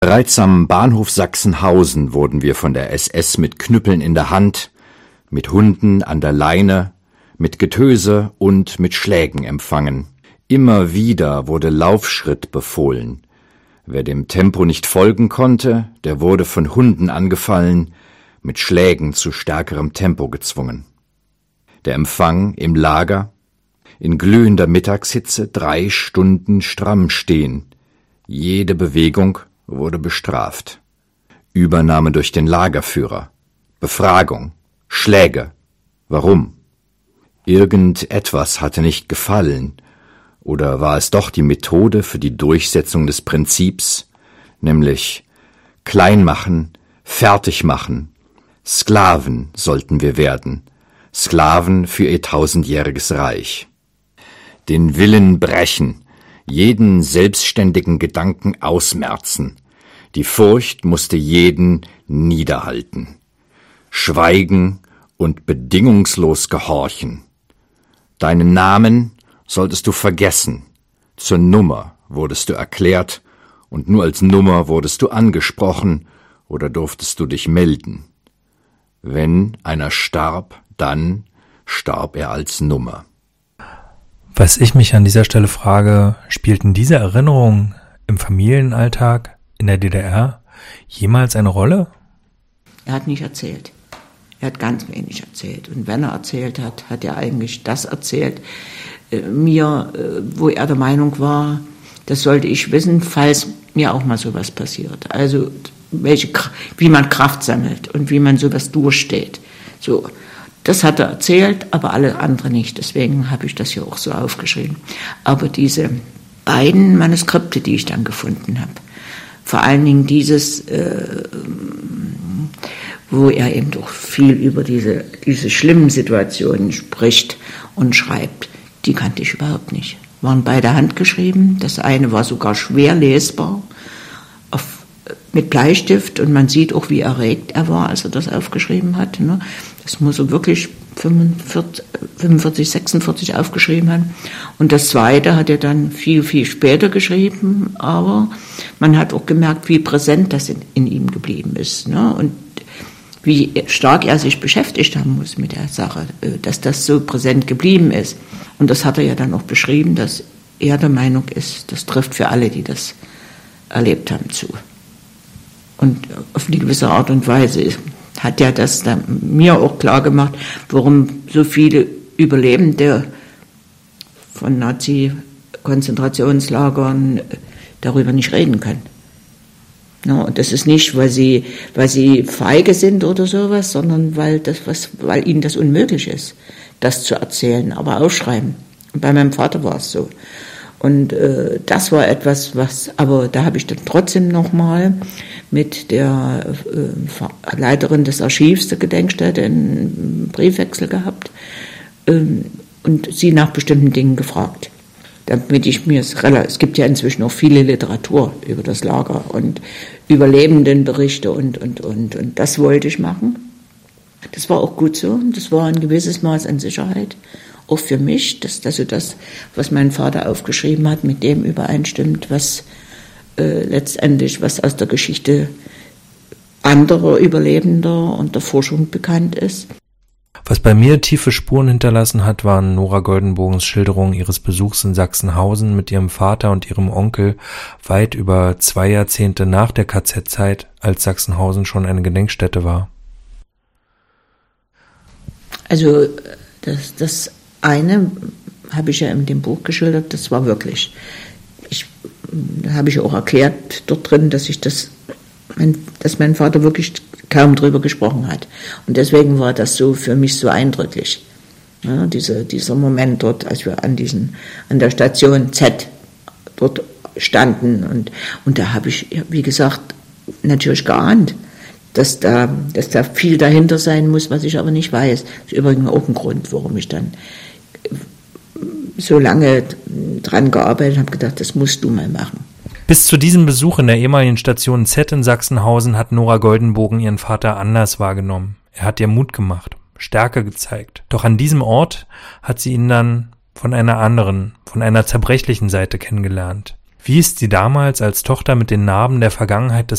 Bereits am Bahnhof Sachsenhausen wurden wir von der SS mit Knüppeln in der Hand, mit Hunden an der Leine, mit Getöse und mit Schlägen empfangen. Immer wieder wurde Laufschritt befohlen. Wer dem Tempo nicht folgen konnte, der wurde von Hunden angefallen, mit Schlägen zu stärkerem Tempo gezwungen. Der Empfang im Lager, in glühender Mittagshitze 3 Stunden stramm stehen. Jede Bewegung wurde bestraft. Übernahme durch den Lagerführer, Befragung, Schläge. Warum? Irgendetwas hatte nicht gefallen, oder war es doch die Methode für die Durchsetzung des Prinzips, nämlich klein machen, fertig machen. Sklaven sollten wir werden, Sklaven für ihr 1000-jähriges Reich. Den Willen brechen, jeden selbstständigen Gedanken ausmerzen. Die Furcht musste jeden niederhalten. Schweigen und bedingungslos gehorchen. Deinen Namen solltest du vergessen. Zur Nummer wurdest du erklärt und nur als Nummer wurdest du angesprochen oder durftest du dich melden. Wenn einer starb, dann starb er als Nummer. Was ich mich an dieser Stelle frage, spielten diese Erinnerungen im Familienalltag in der DDR jemals eine Rolle? Er hat nicht erzählt. Er hat ganz wenig erzählt. Und wenn er erzählt hat, hat er eigentlich das erzählt, wo er der Meinung war, das sollte ich wissen, falls mir auch mal sowas passiert. Also wie man Kraft sammelt und wie man sowas durchsteht. So, das hat er erzählt, aber alle andere nicht. Deswegen habe ich das hier auch so aufgeschrieben. Aber diese beiden Manuskripte, die ich dann gefunden habe, vor allen Dingen dieses, wo er eben doch viel über diese schlimmen Situationen spricht und schreibt, die kannte ich überhaupt nicht. Waren beide handgeschrieben. Das eine war sogar schwer lesbar, mit Bleistift, und man sieht auch, wie erregt er war, als er das aufgeschrieben hat. Das muss er wirklich 45, 46 aufgeschrieben haben. Und das zweite hat er dann viel, viel später geschrieben, aber man hat auch gemerkt, wie präsent das in ihm geblieben ist. Und wie stark er sich beschäftigt haben muss mit der Sache, dass das so präsent geblieben ist. Und das hat er ja dann auch beschrieben, dass er der Meinung ist, das trifft für alle, die das erlebt haben, zu. Und auf eine gewisse Art und Weise hat er das dann mir auch klar gemacht, warum so viele Überlebende von Nazi-Konzentrationslagern darüber nicht reden können. Und das ist nicht, weil sie feige sind oder sowas, sondern weil ihnen das unmöglich ist, das zu erzählen, aber aufschreiben. Und bei meinem Vater war es so. Und das war etwas, aber da habe ich dann trotzdem nochmal mit der Leiterin des Archivs der Gedenkstätte einen Briefwechsel gehabt und sie nach bestimmten Dingen gefragt. Damit es gibt ja inzwischen auch viele Literatur über das Lager und Überlebendenberichte und das wollte ich machen. Das war auch gut so, das war ein gewisses Maß an Sicherheit. Auch für mich, dass das, was mein Vater aufgeschrieben hat, mit dem übereinstimmt, was letztendlich, was aus der Geschichte anderer Überlebender und der Forschung bekannt ist. Was bei mir tiefe Spuren hinterlassen hat, waren Nora Goldenbogens Schilderungen ihres Besuchs in Sachsenhausen mit ihrem Vater und ihrem Onkel weit über 2 Jahrzehnte nach der KZ-Zeit, als Sachsenhausen schon eine Gedenkstätte war. Also das eine habe ich ja in dem Buch geschildert, das war wirklich. Da habe ich auch erklärt dort drin, dass mein Vater wirklich kaum drüber gesprochen hat. Und deswegen war das so für mich so eindrücklich. Ja, dieser Moment dort, als wir an der Station Z dort standen. Und da habe ich, wie gesagt, natürlich geahnt, dass da viel dahinter sein muss, was ich aber nicht weiß. Das ist übrigens auch ein Grund, warum ich dann so lange dran gearbeitet habe, gedacht, das musst du mal machen. Bis zu diesem Besuch in der ehemaligen Station Z in Sachsenhausen hat Nora Goldenbogen ihren Vater anders wahrgenommen. Er hat ihr Mut gemacht, Stärke gezeigt. Doch an diesem Ort hat sie ihn dann von einer zerbrechlichen Seite kennengelernt. Wie ist sie damals als Tochter mit den Narben der Vergangenheit des